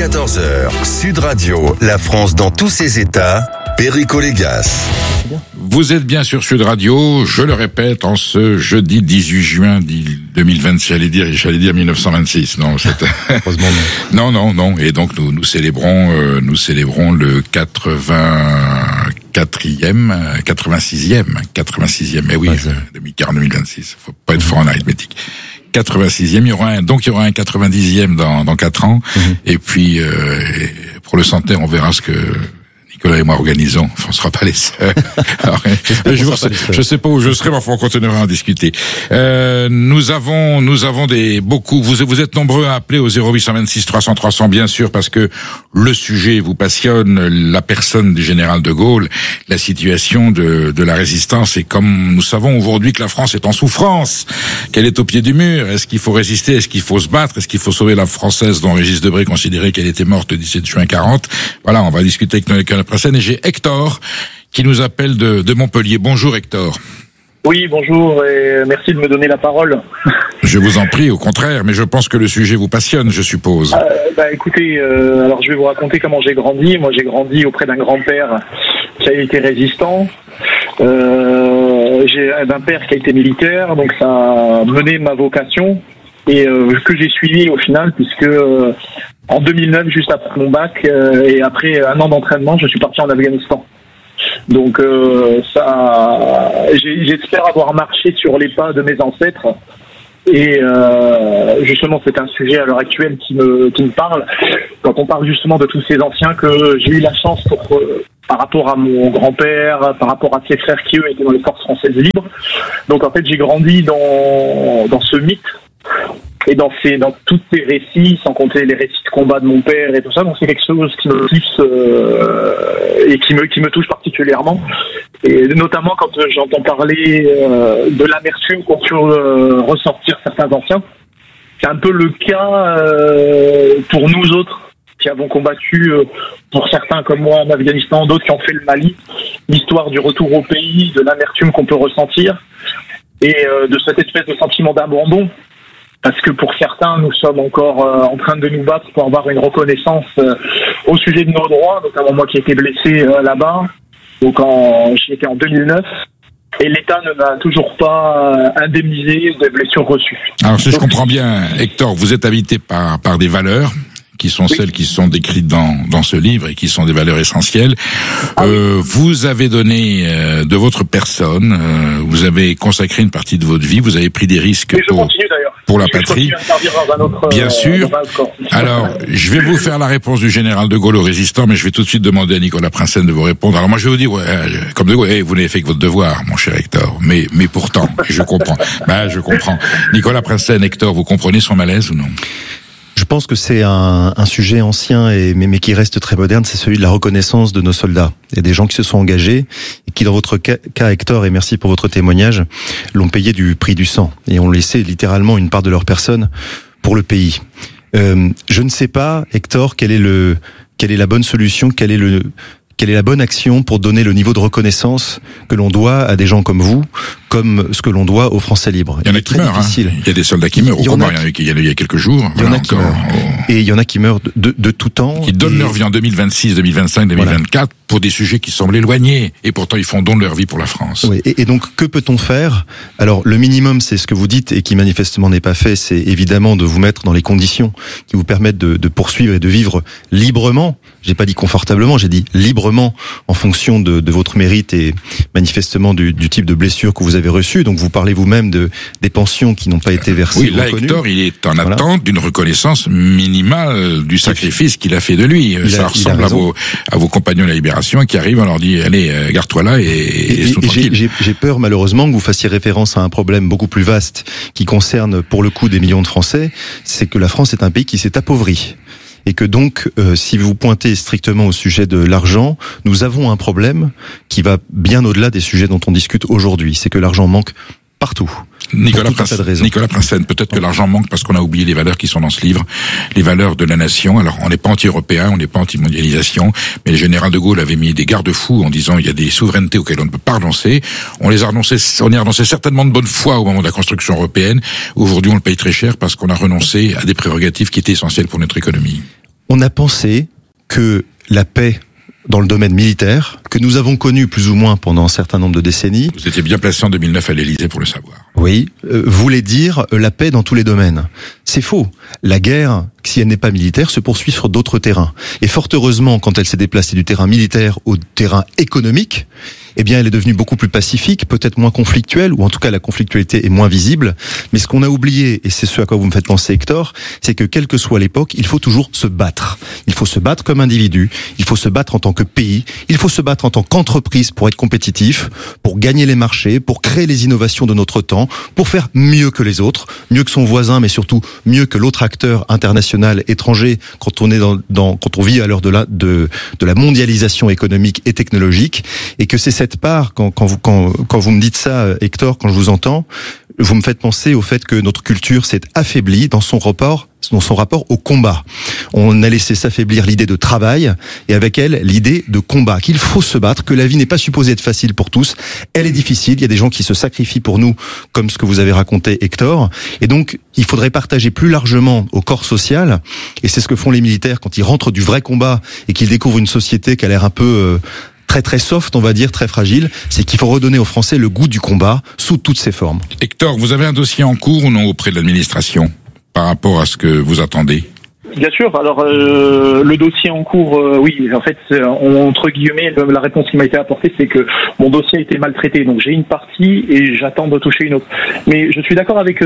14h, Sud Radio, la France dans tous ses états, Perico Légas. Vous êtes bien sur Sud Radio, je le répète, en ce jeudi 18 juin 2020, j'allais dire 1926, non, c'était... non, et donc nous célébrons le 86e, mais oui, demi-quart 2026, faut pas être fort en arithmétique. 86e, il y aura un 90e dans 4 ans, et puis pour le centenaire, on verra ce que Nicolas et moi organisons. Enfin, on ne sera pas les seuls. Alors, je sais pas où je serai, mais enfin, on continuera à en discuter. Nous avons beaucoup. Vous êtes nombreux à appeler au 0826 300 300, bien sûr, parce que le sujet vous passionne, la personne du général de Gaulle, la situation de la résistance, et comme nous savons aujourd'hui que la France est en souffrance, qu'elle est au pied du mur, est-ce qu'il faut résister, est-ce qu'il faut se battre, est-ce qu'il faut sauver la Française dont Régis Debray considérait qu'elle était morte le 17 juin 40? Voilà, on va discuter avec Nicolas Prinsen, et j'ai Hector qui nous appelle de Montpellier. Bonjour Hector. Oui, bonjour, et merci de me donner la parole. Je vous en prie, au contraire, mais je pense que le sujet vous passionne, je suppose. Écoutez, alors je vais vous raconter comment j'ai grandi. Moi, j'ai grandi auprès d'un grand-père qui a été résistant. J'ai d'un père qui a été militaire, donc ça a mené ma vocation, et que j'ai suivi au final, puisque en 2009, juste après mon bac, et après un an d'entraînement, je suis parti en Afghanistan. Donc j'espère avoir marché sur les pas de mes ancêtres, et justement c'est un sujet à l'heure actuelle qui me parle, quand on parle justement de tous ces anciens que j'ai eu la chance par rapport à mon grand-père, par rapport à ses frères qui eux étaient dans les forces françaises libres. Donc en fait j'ai grandi dans ce mythe et dans tous ces récits, sans compter les récits de combat de mon père et tout ça. Donc c'est quelque chose qui me touche et qui me touche particulièrement, et notamment quand j'entends parler de l'amertume qu'ont pu ressortir certains anciens. C'est un peu le cas pour nous autres qui avons combattu, pour certains comme moi en Afghanistan, d'autres qui ont fait le Mali, l'histoire du retour au pays, de l'amertume qu'on peut ressentir, et de cette espèce de sentiment d'abandon. Parce que pour certains, nous sommes encore en train de nous battre pour avoir une reconnaissance au sujet de nos droits, notamment moi qui ai été blessé là-bas. Donc j'y étais en 2009, et l'État ne m'a toujours pas indemnisé des blessures reçues. Alors si je comprends bien, Hector, vous êtes habité par des valeurs qui sont celles qui sont décrites dans ce livre et qui sont des valeurs essentielles. Vous avez donné de votre personne, vous avez consacré une partie de votre vie, vous avez pris des risques pour la patrie. Bien sûr. Alors, je vais vous faire la réponse du général de Gaulle aux résistants, mais je vais tout de suite demander à Nicolas Prinsen de vous répondre. Alors moi, je vais vous dire, comme de Gaulle, vous n'avez fait que votre devoir, mon cher Hector. Mais pourtant, je comprends. Je comprends. Nicolas Prinsen, Hector, vous comprenez son malaise ou non? Je pense que c'est un sujet ancien mais qui reste très moderne, c'est celui de la reconnaissance de nos soldats. Il y a des gens qui se sont engagés et qui, dans votre cas, Hector, et merci pour votre témoignage, l'ont payé du prix du sang et ont laissé littéralement une part de leur personne pour le pays. Je ne sais pas, Hector, quelle est la bonne solution, quelle est la bonne action pour donner le niveau de reconnaissance que l'on doit à des gens comme vous, comme ce que l'on doit aux Français libres. Il y en a qui meurent, il y a des soldats qui meurent au combat, il y a quelques jours. Il y en a qui meurent. Et il y en a qui meurent de tout temps. Qui donnent leur vie en 2026, 2025, 2024 pour des sujets qui semblent éloignés. Et pourtant, ils font don de leur vie pour la France. Oui. Et donc, que peut-on faire? Alors, le minimum, c'est ce que vous dites et qui manifestement n'est pas fait, c'est évidemment de vous mettre dans les conditions qui vous permettent de poursuivre et de vivre librement. J'ai pas dit confortablement, j'ai dit librement en fonction de votre mérite et manifestement du type de blessure que vous avez reçu. Donc vous parlez vous-même des pensions qui n'ont pas été versées. Oui, là, Hector, il est en attente d'une reconnaissance minimale du sacrifice qu'il a fait de lui. Ça ressemble à vos compagnons de la Libération qui arrivent, on leur dit, allez, garde-toi là et tranquille. J'ai peur malheureusement que vous fassiez référence à un problème beaucoup plus vaste qui concerne pour le coup des millions de Français, c'est que la France est un pays qui s'est appauvri. Et que donc, si vous pointez strictement au sujet de l'argent, nous avons un problème qui va bien au-delà des sujets dont on discute aujourd'hui. C'est que l'argent manque partout. Nicolas Prinsen, peut-être que l'argent manque parce qu'on a oublié les valeurs qui sont dans ce livre, les valeurs de la nation. Alors, on n'est pas anti-européen, on n'est pas anti-mondialisation, mais le général de Gaulle avait mis des garde-fous en disant il y a des souverainetés auxquelles on ne peut pas renoncer. On y a renoncé certainement de bonne foi au moment de la construction européenne. Aujourd'hui, on le paye très cher parce qu'on a renoncé à des prérogatives qui étaient essentielles pour notre économie. On a pensé que la paix dans le domaine militaire, que nous avons connu plus ou moins pendant un certain nombre de décennies. Vous étiez bien placé en 2009 à l'Élysée pour le savoir. Oui, voulait dire la paix dans tous les domaines. C'est faux. La guerre, si elle n'est pas militaire, se poursuit sur d'autres terrains. Et fort heureusement, quand elle s'est déplacée du terrain militaire au terrain économique, eh bien, elle est devenue beaucoup plus pacifique, peut-être moins conflictuelle, ou en tout cas la conflictualité est moins visible. Mais ce qu'on a oublié, et c'est ce à quoi vous me faites penser, Hector, c'est que quelle que soit l'époque, il faut toujours se battre. Il faut se battre comme individu, il faut se battre en tant que pays, il faut se battre en tant qu'entreprise pour être compétitif, pour gagner les marchés, pour créer les innovations de notre temps, pour faire mieux que les autres, mieux que son voisin, mais surtout mieux que l'autre acteur international, étranger, quand on est quand on vit à l'heure de la mondialisation économique et technologique, et que c'est cette part, quand vous me dites ça, Hector, quand je vous entends, vous me faites penser au fait que notre culture s'est affaiblie dans son rapport au combat. On a laissé s'affaiblir l'idée de travail et avec elle l'idée de combat, qu'il faut se battre, que la vie n'est pas supposée être facile pour tous, elle est difficile, il y a des gens qui se sacrifient pour nous, comme ce que vous avez raconté, Hector, et donc il faudrait partager plus largement au corps social, et c'est ce que font les militaires quand ils rentrent du vrai combat et qu'ils découvrent une société qui a l'air un peu très très soft, on va dire, très fragile, c'est qu'il faut redonner aux Français le goût du combat sous toutes ses formes. Hector, vous avez un dossier en cours ou non auprès de l'administration par rapport à ce que vous attendez? Bien sûr. Alors le dossier en cours, oui. En fait, entre guillemets, la réponse qui m'a été apportée, c'est que mon dossier a été maltraité. Donc j'ai une partie et j'attends de toucher une autre. Mais je suis d'accord avec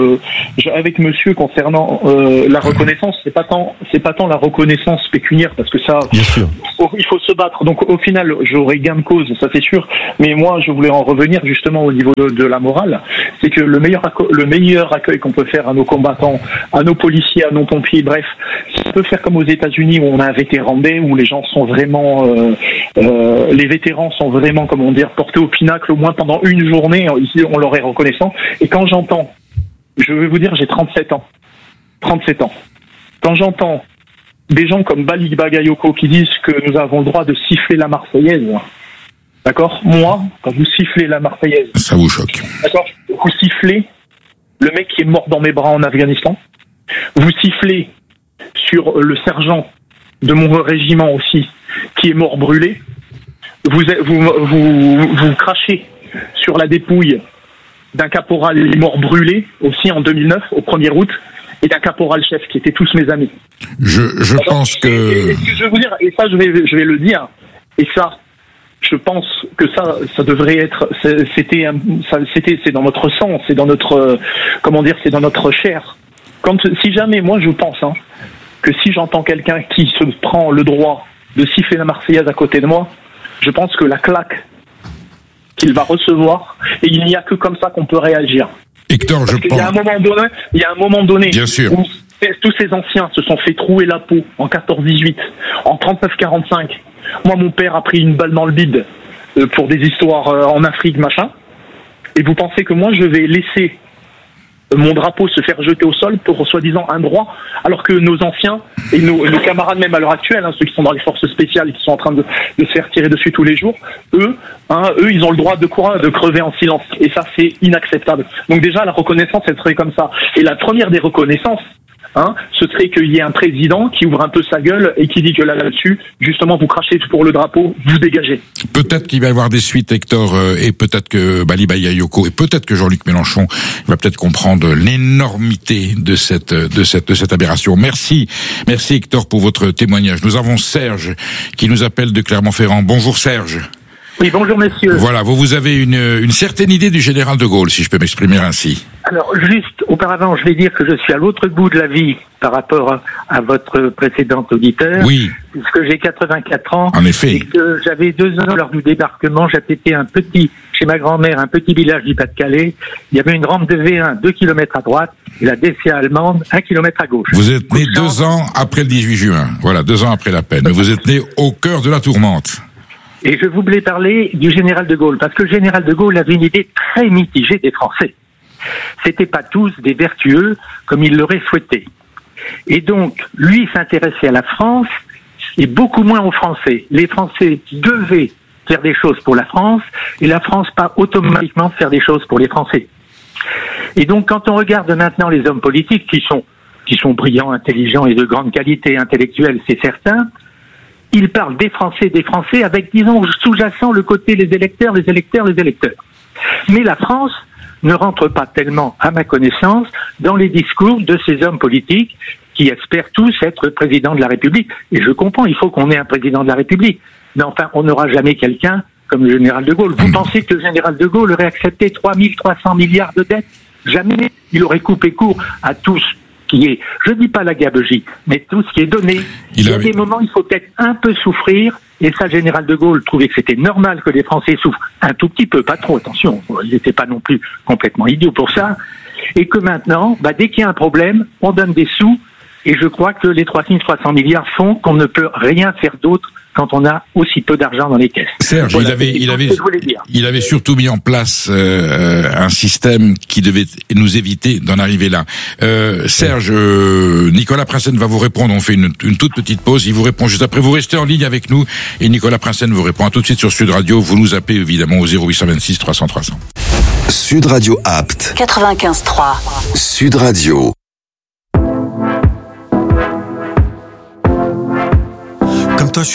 Monsieur concernant la reconnaissance. C'est pas tant la reconnaissance pécuniaire, parce que ça, bien sûr, il faut se battre. Donc au final, j'aurai gain de cause, ça c'est sûr. Mais moi, je voulais en revenir justement au niveau de la morale. C'est que le meilleur accueil qu'on peut faire à nos combattants, à nos policiers, à nos pompiers, bref, on peut faire comme aux États-Unis où on a un vétéran day, où les gens sont vraiment, les vétérans sont vraiment, comment dire, portés au pinacle au moins pendant une journée. Ici, on leur est reconnaissant. Et quand j'entends, je vais vous dire, j'ai 37 ans. Quand j'entends des gens comme Bali Bagayoko qui disent que nous avons le droit de siffler la Marseillaise, d'accord? Moi, quand vous sifflez la Marseillaise, ça vous choque. D'accord? Vous sifflez le mec qui est mort dans mes bras en Afghanistan. Vous sifflez sur le sergent de mon régiment aussi, qui est mort brûlé. Vous crachez sur la dépouille d'un caporal mort brûlé, aussi en 2009, au 1er août, et d'un caporal-chef qui étaient tous mes amis. Je pense que... Et ce que je veux vous dire, et ça je vais le dire, et ça, je pense que ça devrait être, c'est dans notre sang, c'est dans notre, c'est dans notre chair. Si jamais, moi je pense, que si j'entends quelqu'un qui se prend le droit de siffler la Marseillaise à côté de moi, je pense que la claque qu'il va recevoir, et il n'y a que comme ça qu'on peut réagir. Hector, parce qu'il y a un moment donné, bien sûr, où tous ces anciens se sont fait trouer la peau en 14-18, en 39-45. Moi, mon père a pris une balle dans le bide pour des histoires en Afrique, machin. Et vous pensez que moi, je vais laisser mon drapeau se faire jeter au sol pour soi-disant un droit, alors que nos anciens et nos camarades même à l'heure actuelle, ceux qui sont dans les forces spéciales et qui sont en train de se faire tirer dessus tous les jours, eux, ils ont le droit de crever en silence. Et ça, c'est inacceptable. Donc déjà, la reconnaissance, elle serait comme ça. Et la première des reconnaissances, ce serait qu'il y ait un président qui ouvre un peu sa gueule et qui dit que là-dessus, justement, vous crachez pour le drapeau, vous dégagez. Peut-être qu'il va y avoir des suites, Hector, et peut-être que Bali Bagayoko, et peut-être que Jean-Luc Mélenchon va peut-être comprendre l'énormité de cette aberration. Merci Hector pour votre témoignage. Nous avons Serge qui nous appelle de Clermont-Ferrand. Bonjour Serge. Oui, bonjour messieurs. Voilà, vous avez une certaine idée du général de Gaulle, si je peux m'exprimer ainsi. Alors, juste auparavant, je vais dire que je suis à l'autre bout de la vie par rapport à votre précédent auditeur. Oui. Puisque j'ai 84 ans. En effet. Et que j'avais 2 ans lors du débarquement. J'habitais chez ma grand-mère, un petit village du Pas-de-Calais. Il y avait une rampe de V1, 2 km à droite, et la DCA allemande, 1 km à gauche. Vous êtes né 2 ans après le 18 juin. Voilà, 2 ans après la peine. Mais vous êtes né au cœur de la tourmente. Et je voulais parler du général de Gaulle, parce que le général de Gaulle avait une idée très mitigée des Français. C'étaient pas tous des vertueux comme il l'aurait souhaité. Et donc, lui s'intéressait à la France et beaucoup moins aux Français. Les Français devaient faire des choses pour la France et la France pas automatiquement faire des choses pour les Français. Et donc, quand on regarde maintenant les hommes politiques qui sont qui sont brillants, intelligents et de grande qualité intellectuelle, c'est certain. Ils parlent des Français avec, disons, sous-jacent le côté les électeurs. Mais la France ne rentre pas tellement, à ma connaissance, dans les discours de ces hommes politiques qui espèrent tous être président de la République. Et je comprends, il faut qu'on ait un président de la République. Mais enfin, on n'aura jamais quelqu'un comme le général de Gaulle. Vous pensez que le général de Gaulle aurait accepté 3300 milliards de dettes? Jamais. Il aurait coupé court à tout ce qui est, je dis pas la gabegie, mais tout ce qui est donné. Il y a des moments, il faut peut-être un peu souffrir, et ça, le général de Gaulle trouvait que c'était normal que les Français souffrent un tout petit peu, pas trop, attention, il n'était pas non plus complètement idiot pour ça, et que maintenant, dès qu'il y a un problème, on donne des sous, et je crois que les 3300 milliards font qu'on ne peut rien faire d'autre quand on a aussi peu d'argent dans les caisses. Serge, voilà, il avait surtout mis en place un système qui devait nous éviter d'en arriver là. Serge, Nicolas Prinsen va vous répondre. On fait une toute petite pause. Il vous répond juste après. Vous restez en ligne avec nous et Nicolas Prinsen vous répond tout de suite sur Sud Radio. Vous nous appelez évidemment au 0826 300 300. Sud Radio Apt 95.3. Sud Radio.